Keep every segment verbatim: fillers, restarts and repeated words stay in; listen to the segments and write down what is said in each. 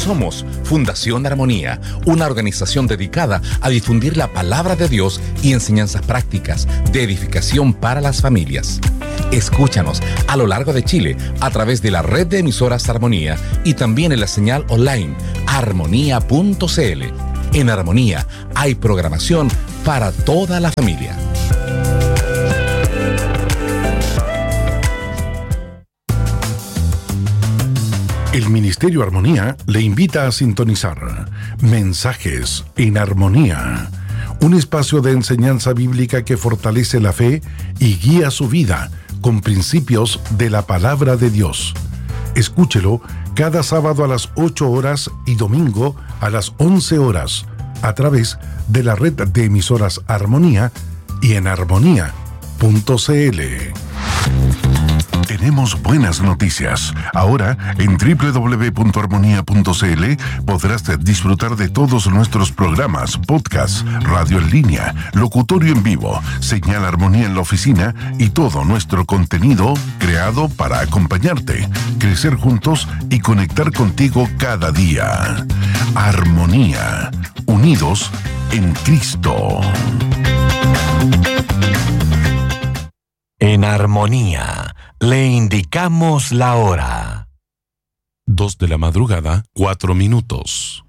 Somos Fundación Armonía, una organización dedicada a difundir la palabra de Dios y enseñanzas prácticas de edificación para las familias. Escúchanos a lo largo de Chile a través de la red de emisoras Armonía y también en la señal online armonía punto c l. En Armonía hay programación para toda la familia. El Ministerio Armonía le invita a sintonizar Mensajes en Armonía, un espacio de enseñanza bíblica que fortalece la fe y guía su vida con principios de la palabra de Dios. Escúchelo cada sábado a las ocho horas y domingo a las once horas a través de la red de emisoras Armonía y en armonía punto c l. Tenemos buenas noticias. Ahora, en doble u doble u doble u punto armonía punto c l podrás disfrutar de todos nuestros programas, podcasts, radio en línea, locutorio en vivo, señal Armonía en la oficina y todo nuestro contenido creado para acompañarte, crecer juntos y conectar contigo cada día. Armonía, unidos en Cristo. En Armonía, le indicamos la hora. Dos de la madrugada, cuatro minutos.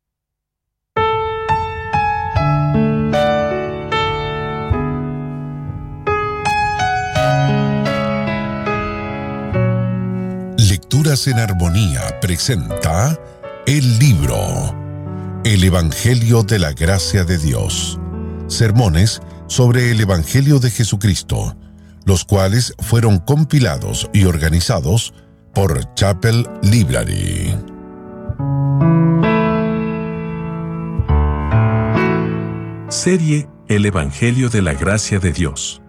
Lecturas en Armonía presenta el libro El Evangelio de la Gracia de Dios. Sermones sobre el Evangelio de Jesucristo, los cuales fueron compilados y organizados por Chapel Library. Serie El Evangelio de la Gracia de Dios.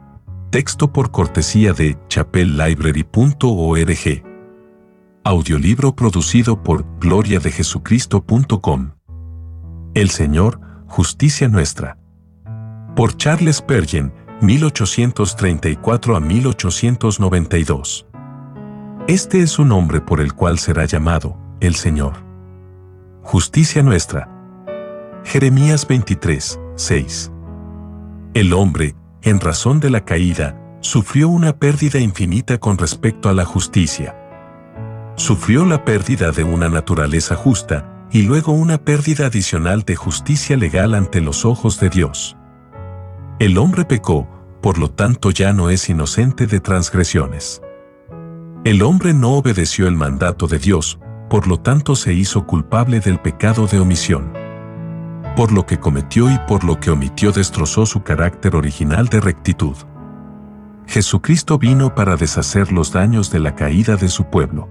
Texto por cortesía de chapel library punto org. Audiolibro producido por gloria de jesucristo punto com. El Señor, justicia nuestra. Por Charles Spurgeon, mil ochocientos treinta y cuatro a mil ochocientos noventa y dos. Este es su nombre por el cual será llamado, el Señor. Justicia nuestra. Jeremías veintitrés, seis. El hombre, en razón de la caída, sufrió una pérdida infinita con respecto a la justicia. Sufrió la pérdida de una naturaleza justa y luego una pérdida adicional de justicia legal ante los ojos de Dios. El hombre pecó, por lo tanto ya no es inocente de transgresiones. El hombre no obedeció el mandato de Dios, por lo tanto se hizo culpable del pecado de omisión. Por lo que cometió y por lo que omitió destrozó su carácter original de rectitud. Jesucristo vino para deshacer los daños de la caída de su pueblo.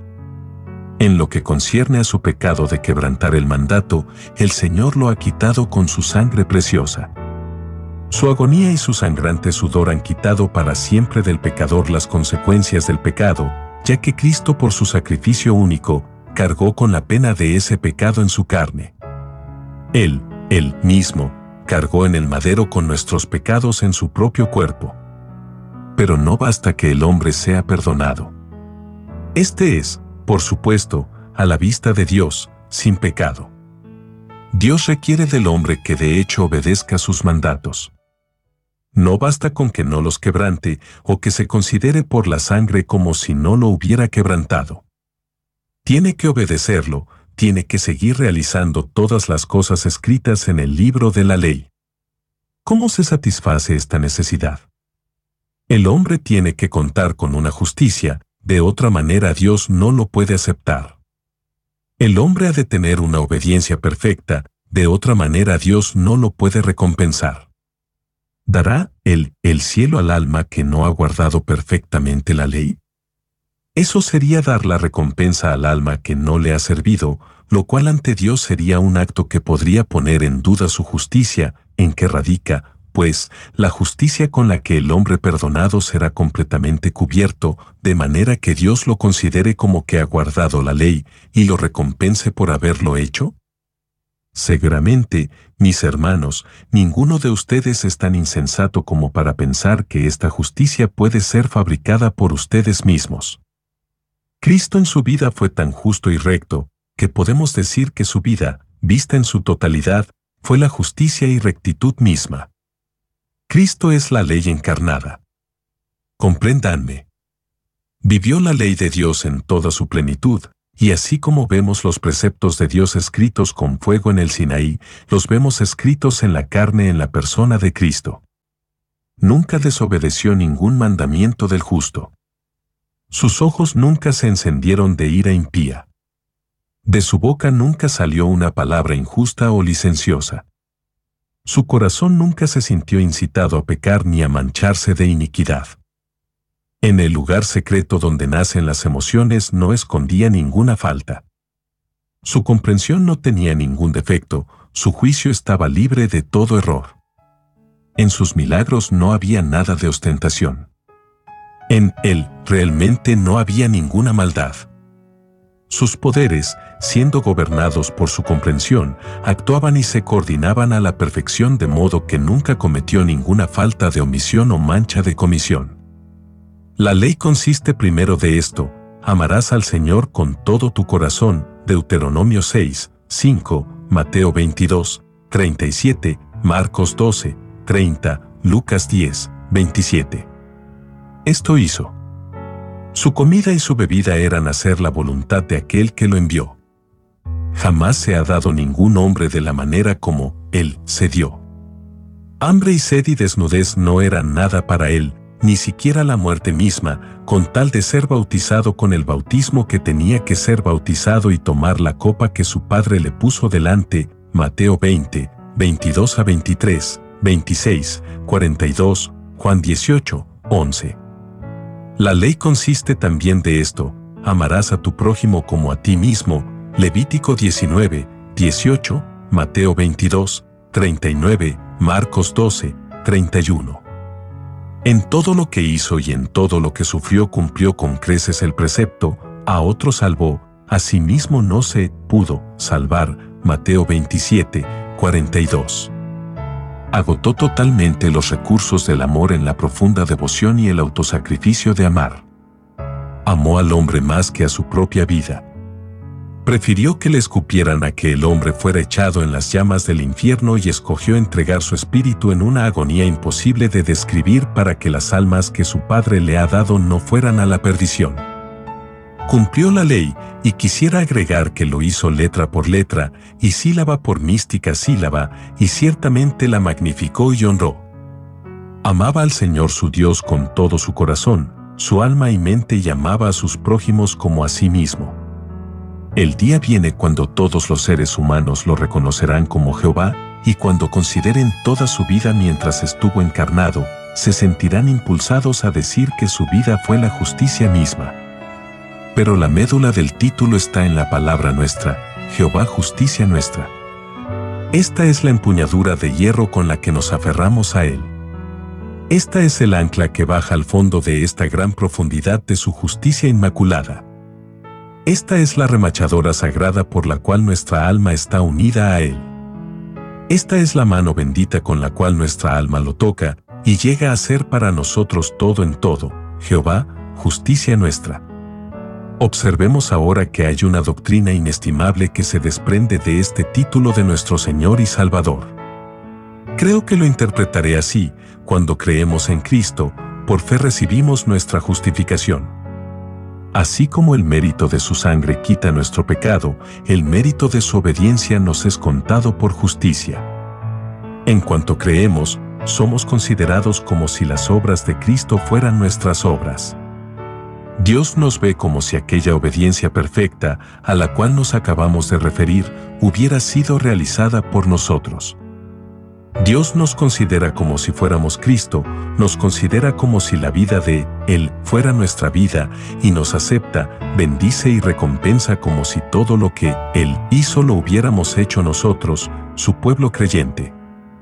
En lo que concierne a su pecado de quebrantar el mandato, el Señor lo ha quitado con su sangre preciosa. Su agonía y su sangrante sudor han quitado para siempre del pecador las consecuencias del pecado, ya que Cristo por su sacrificio único, cargó con la pena de ese pecado en su carne. Él, Él mismo, cargó en el madero con nuestros pecados en su propio cuerpo. Pero no basta que el hombre sea perdonado. Este es, por supuesto, a la vista de Dios, sin pecado. Dios requiere del hombre que de hecho obedezca sus mandatos. No basta con que no los quebrante o que se considere por la sangre como si no lo hubiera quebrantado. Tiene que obedecerlo, tiene que seguir realizando todas las cosas escritas en el libro de la ley. ¿Cómo se satisface esta necesidad? El hombre tiene que contar con una justicia, de otra manera Dios no lo puede aceptar. El hombre ha de tener una obediencia perfecta, de otra manera Dios no lo puede recompensar. ¿Dará él el cielo al alma que no ha guardado perfectamente la ley? Eso sería dar la recompensa al alma que no le ha servido, lo cual ante Dios sería un acto que podría poner en duda su justicia, en que radica, pues, la justicia con la que el hombre perdonado será completamente cubierto, de manera que Dios lo considere como que ha guardado la ley y lo recompense por haberlo hecho. Seguramente, mis hermanos, ninguno de ustedes es tan insensato como para pensar que esta justicia puede ser fabricada por ustedes mismos. Cristo en su vida fue tan justo y recto, que podemos decir que su vida, vista en su totalidad, fue la justicia y rectitud misma. Cristo es la ley encarnada. Compréndanme. Vivió la ley de Dios en toda su plenitud, y así como vemos los preceptos de Dios escritos con fuego en el Sinaí, los vemos escritos en la carne en la persona de Cristo. Nunca desobedeció ningún mandamiento del justo. Sus ojos nunca se encendieron de ira impía. De su boca nunca salió una palabra injusta o licenciosa. Su corazón nunca se sintió incitado a pecar ni a mancharse de iniquidad. En el lugar secreto donde nacen las emociones no escondía ninguna falta. Su comprensión no tenía ningún defecto, su juicio estaba libre de todo error. En sus milagros no había nada de ostentación. En él realmente no había ninguna maldad. Sus poderes, siendo gobernados por su comprensión, actuaban y se coordinaban a la perfección de modo que nunca cometió ninguna falta de omisión o mancha de comisión. La ley consiste primero de esto: amarás al Señor con todo tu corazón, Deuteronomio seis, cinco, Mateo veintidós, treinta y siete, Marcos doce, treinta, Lucas diez, veintisiete. Esto hizo. Su comida y su bebida eran hacer la voluntad de aquel que lo envió. Jamás se ha dado ningún hombre de la manera como él se dio. Hambre y sed y desnudez no eran nada para él, ni siquiera la muerte misma, con tal de ser bautizado con el bautismo que tenía que ser bautizado y tomar la copa que su padre le puso delante, Mateo veinte, veintidós a veintitrés, veintiséis, cuarenta y dos, Juan dieciocho, once. La ley consiste también de esto: amarás a tu prójimo como a ti mismo, Levítico diecinueve, dieciocho, Mateo veintidós, treinta y nueve, Marcos doce, treinta y uno. En todo lo que hizo y en todo lo que sufrió cumplió con creces el precepto: a otro salvó, a sí mismo no se pudo salvar, Mateo veintisiete, cuarenta y dos. Agotó totalmente los recursos del amor en la profunda devoción y el autosacrificio de amar. Amó al hombre más que a su propia vida. Prefirió que le escupieran a que el hombre fuera echado en las llamas del infierno y escogió entregar su espíritu en una agonía imposible de describir para que las almas que su Padre le ha dado no fueran a la perdición. Cumplió la ley, y quisiera agregar que lo hizo letra por letra, y sílaba por mística sílaba, y ciertamente la magnificó y honró. Amaba al Señor su Dios con todo su corazón, su alma y mente, y amaba a sus prójimos como a sí mismo. El día viene cuando todos los seres humanos lo reconocerán como Jehová, y cuando consideren toda su vida mientras estuvo encarnado, se sentirán impulsados a decir que su vida fue la justicia misma. Pero la médula del título está en la palabra nuestra, Jehová justicia nuestra. Esta es la empuñadura de hierro con la que nos aferramos a Él. Esta es el ancla que baja al fondo de esta gran profundidad de su justicia inmaculada. Esta es la remachadora sagrada por la cual nuestra alma está unida a Él. Esta es la mano bendita con la cual nuestra alma lo toca y llega a ser para nosotros todo en todo, Jehová, justicia nuestra. Observemos ahora que hay una doctrina inestimable que se desprende de este título de nuestro Señor y Salvador. Creo que lo interpretaré así: cuando creemos en Cristo, por fe recibimos nuestra justificación. Así como el mérito de su sangre quita nuestro pecado, el mérito de su obediencia nos es contado por justicia. En cuanto creemos, somos considerados como si las obras de Cristo fueran nuestras obras. Dios nos ve como si aquella obediencia perfecta, a la cual nos acabamos de referir, hubiera sido realizada por nosotros. Dios nos considera como si fuéramos Cristo, nos considera como si la vida de Él fuera nuestra vida, y nos acepta, bendice y recompensa como si todo lo que Él hizo lo hubiéramos hecho nosotros, su pueblo creyente.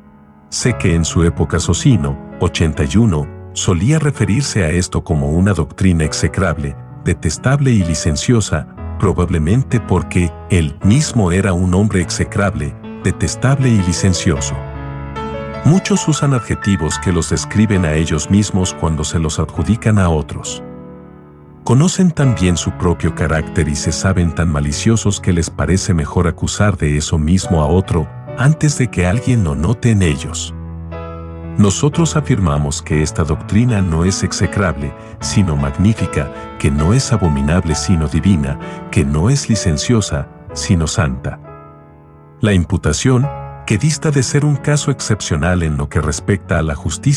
Sé que en su época Socino, ochenta y uno, solía referirse a esto como una doctrina execrable, detestable y licenciosa, probablemente porque él mismo era un hombre execrable, detestable y licencioso. Muchos usan adjetivos que los describen a ellos mismos cuando se los adjudican a otros. Conocen tan bien su propio carácter y se saben tan maliciosos que les parece mejor acusar de eso mismo a otro antes de que alguien lo note en ellos. Nosotros afirmamos que esta doctrina no es execrable, sino magnífica, que no es abominable, sino divina, que no es licenciosa, sino santa. La imputación, que dista de ser un caso excepcional en lo que respecta a la justicia